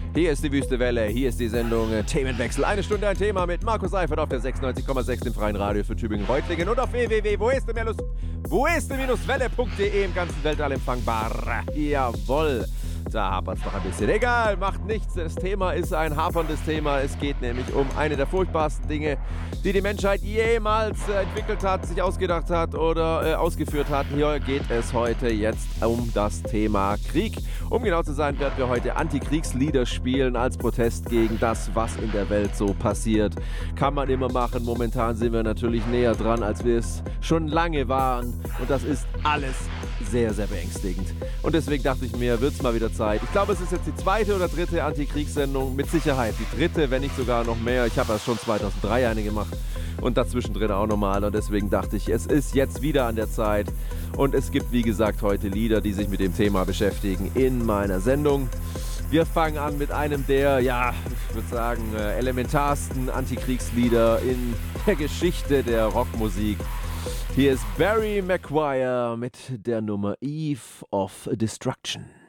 Hier ist die Wüste Welle, hier ist die Sendung Themenwechsel. Eine Stunde ein Thema mit Markus Seifert auf der 96,6 im freien Radio für Tübingen-Reutlingen und auf www.woeste-welle.de im ganzen Weltall empfangbar. Jawohl. Da hapert's noch ein bisschen. Egal, macht nichts. Das Thema ist ein haperndes Thema. Es geht nämlich um eine der furchtbarsten Dinge, die die Menschheit jemals entwickelt hat, sich ausgedacht hat oder ausgeführt hat. Hier geht es heute jetzt um das Thema Krieg. Um genau zu sein, werden wir heute Antikriegslieder spielen als Protest gegen das, was in der Welt so passiert. Kann man immer machen. Momentan sind wir natürlich näher dran, als wir es schon lange waren. Und das ist alles sehr, sehr beängstigend. Und deswegen dachte ich mir, wird's mal wieder Zeit. Ich glaube, es ist jetzt die zweite oder dritte Antikriegssendung. Mit Sicherheit die dritte, wenn nicht sogar noch mehr. Ich habe erst schon 2003 eine gemacht und dazwischen drin auch nochmal. Und deswegen dachte ich, es ist jetzt wieder an der Zeit. Und es gibt, wie gesagt, heute Lieder, die sich mit dem Thema beschäftigen in meiner Sendung. Wir fangen an mit einem der, ja, ich würde sagen, elementarsten Antikriegslieder in der Geschichte der Rockmusik. Hier ist Barry McGuire mit der Nummer Eve of Destruction.